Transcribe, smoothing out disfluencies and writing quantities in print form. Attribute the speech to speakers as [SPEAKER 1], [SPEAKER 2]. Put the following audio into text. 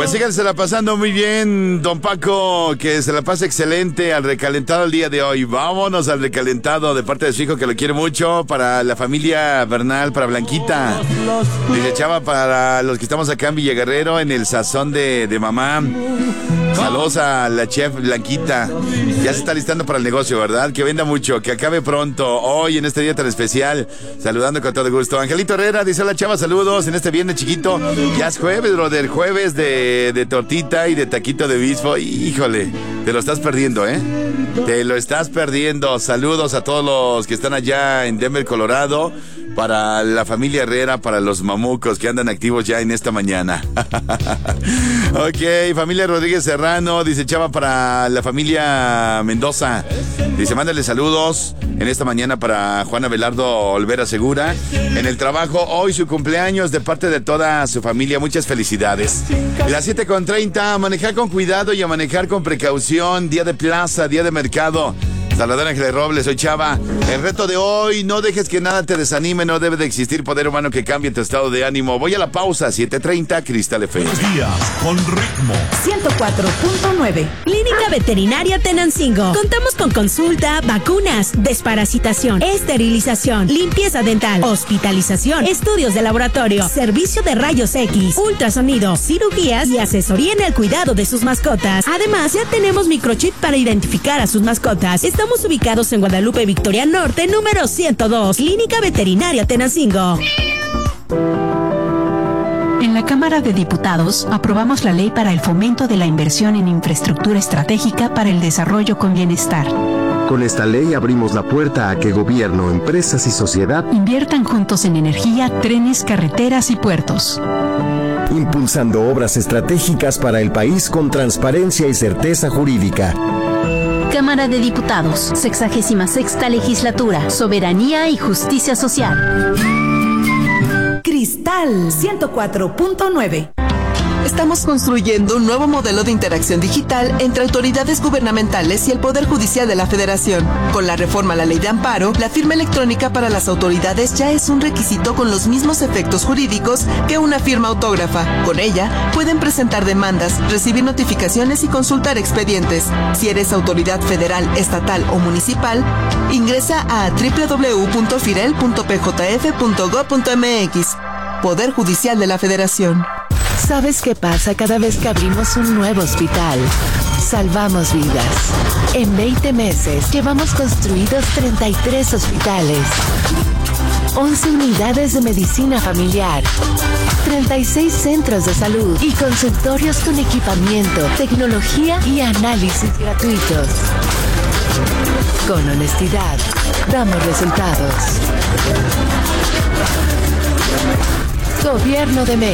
[SPEAKER 1] síganse la pasando muy bien, don Paco, que se la pase excelente al recalentado el día de hoy. Vámonos al recalentado de parte de su hijo, que lo quiere mucho, para la familia Bernal, para Blanquita. Dice Chava, para los que estamos acá en Villaguerrero, en el sazón de mamá. Saludos a la chef Blanquita. Ya se está listando para el negocio, ¿verdad? Que venda mucho, que acabe pronto, hoy en este día tan especial. Saludando con todo gusto. Angelito Herrera dice: hola Chava, saludos en este viernes chiquito. Ya es jueves, brother, jueves de tortita y de taquito de bispo. Híjole, te lo estás perdiendo, ¿eh? Te lo estás perdiendo. Saludos a todos los que están allá en Denver, Colorado. Para la familia Herrera, para los mamucos que andan activos ya en esta mañana. Ok, familia Rodríguez Serrano, dice Chava, para la familia Mendoza. Dice, mándale saludos en esta mañana para Juana Belardo Olvera Segura. En el trabajo, hoy su cumpleaños de parte de toda su familia. Muchas felicidades. Las 7:30, a manejar con cuidado y a manejar con precaución. Día de plaza, día de mercado. Salvador Ángeles Robles, soy Chava. El reto de hoy: no dejes que nada te desanime, no debe de existir poder humano que cambie tu estado de ánimo. Voy a la pausa, 7:30, Cristal FM.
[SPEAKER 2] Buenos días, con ritmo.
[SPEAKER 3] 104.9. Clínica Veterinaria Tenancingo. Contamos con consulta, vacunas, desparasitación, esterilización, limpieza dental, hospitalización, estudios de laboratorio, servicio de rayos X, ultrasonido, cirugías y asesoría en el cuidado de sus mascotas. Además, ya tenemos microchip para identificar a sus mascotas. Estamos ubicados en Guadalupe, Victoria Norte, número 102, Clínica Veterinaria Tenancingo.
[SPEAKER 4] En la Cámara de Diputados aprobamos la ley para el fomento de la inversión en infraestructura estratégica para el desarrollo con bienestar.
[SPEAKER 5] Con esta ley abrimos la puerta a que gobierno, empresas y sociedad
[SPEAKER 4] inviertan juntos en energía, trenes, carreteras y puertos.
[SPEAKER 5] Impulsando obras estratégicas para el país con transparencia y certeza jurídica.
[SPEAKER 6] Cámara de Diputados, 66ª Legislatura, Soberanía y Justicia Social.
[SPEAKER 3] Cristal 104.9.
[SPEAKER 7] Estamos construyendo un nuevo modelo de interacción digital entre autoridades gubernamentales y el Poder Judicial de la Federación. Con la reforma a la Ley de Amparo, la firma electrónica para las autoridades ya es un requisito con los mismos efectos jurídicos que una firma autógrafa. Con ella, pueden presentar demandas, recibir notificaciones y consultar expedientes. Si eres autoridad federal, estatal o municipal, ingresa a www.firel.pjf.gov.mx. Poder Judicial de la Federación.
[SPEAKER 8] ¿Sabes qué pasa cada vez que abrimos un nuevo hospital? Salvamos vidas. En 20 meses llevamos construidos 33 hospitales, 11 unidades de medicina familiar, 36 centros de salud y consultorios con equipamiento, tecnología y análisis gratuitos. Con honestidad, damos resultados. Gobierno de México.